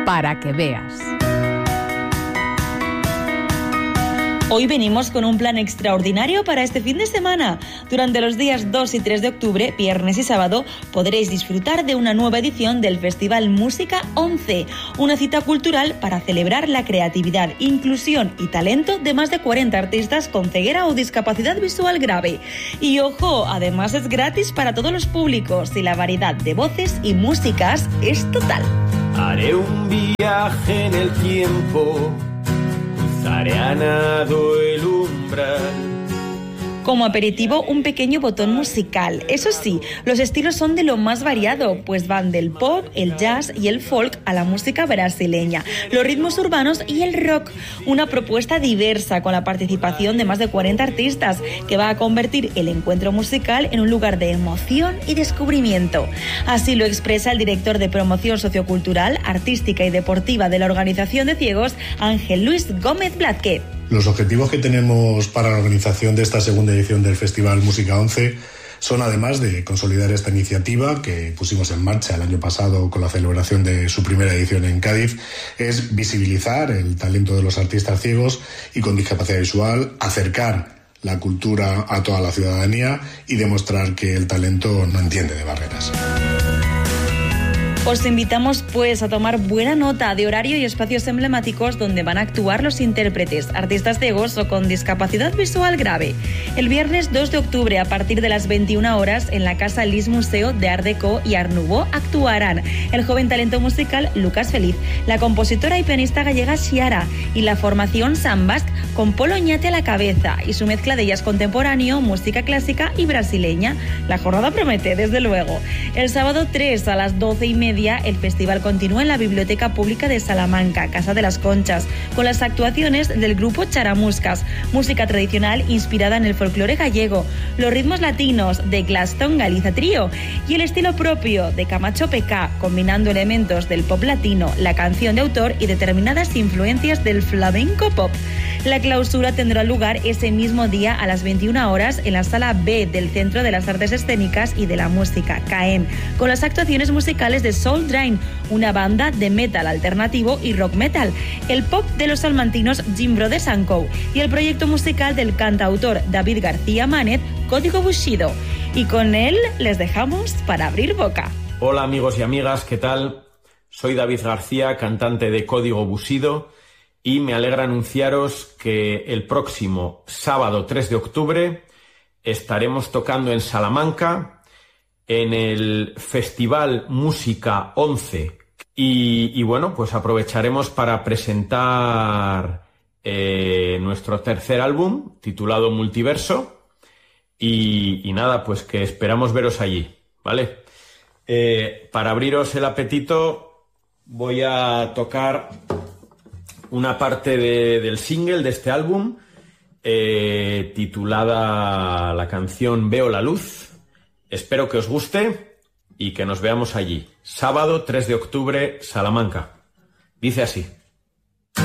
para que veas. Hoy venimos con un plan extraordinario para este fin de semana. Durante los días 2 y 3 de octubre, viernes y sábado, podréis disfrutar de una nueva edición del Festival Música 11, una cita cultural para celebrar la creatividad, inclusión y talento de más de 40 artistas con ceguera o discapacidad visual grave. Y ojo, además es gratis para todos los públicos y la variedad de voces y músicas es total. Haré un viaje en el tiempo, cruzaré a nado el umbral. Como aperitivo, un pequeño botón musical. Eso sí, los estilos son de lo más variado, pues van del pop, el jazz y el folk a la música brasileña, los ritmos urbanos y el rock. Una propuesta diversa con la participación de más de 40 artistas que va a convertir el encuentro musical en un lugar de emoción y descubrimiento. Así lo expresa el director de promoción sociocultural, artística y deportiva de la Organización de Ciegos, Ángel Luis Gómez Blázquez. Los objetivos que tenemos para la organización de esta segunda edición del Festival Música 11 son, además de consolidar esta iniciativa que pusimos en marcha el año pasado con la celebración de su primera edición en Cádiz, es visibilizar el talento de los artistas ciegos y con discapacidad visual, acercar la cultura a toda la ciudadanía y demostrar que el talento no entiende de barreras. Os invitamos pues a tomar buena nota de horario y espacios emblemáticos donde van a actuar los intérpretes, artistas ciegos o con discapacidad visual grave. El viernes 2 de octubre a partir de las 21 horas en la Casa Lis Museo de Art Deco y Art Nouveau actuarán el joven talento musical Lucas Feliz, la compositora y pianista gallega Xiara y la formación Sambasc con Polo Oñate a la cabeza y su mezcla de jazz contemporáneo, música clásica y brasileña. La jornada promete, desde luego. El sábado 3 a las 12:30 el festival continúa en la Biblioteca Pública de Salamanca, Casa de las Conchas, con las actuaciones del grupo Charamuscas, música tradicional inspirada en el folclore gallego, los ritmos latinos de Glaston Galiza Trío y el estilo propio de Camacho PK, combinando elementos del pop latino, la canción de autor y determinadas influencias del flamenco pop. La clausura tendrá lugar ese mismo día a las 21 horas en la Sala B del Centro de las Artes Escénicas y de la Música, CAEM, con las actuaciones musicales de Soul Drain, una banda de metal alternativo y rock metal, el pop de los salmantinos Jimbro de Sanco y el proyecto musical del cantautor David García Manet, Código Bushido. Y con él les dejamos para abrir boca. Hola amigos y amigas, ¿qué tal? Soy David García, cantante de Código Bushido, y me alegra anunciaros que el próximo sábado 3 de octubre estaremos tocando en Salamanca en el Festival Música 11 y bueno, pues aprovecharemos para presentar nuestro tercer álbum titulado Multiverso y nada, pues que esperamos veros allí, ¿vale? Para abriros el apetito voy a tocar una parte del single de este álbum titulada la canción Veo la Luz. Espero que os guste y que nos veamos allí. Sábado 3 de octubre, Salamanca. Dice así.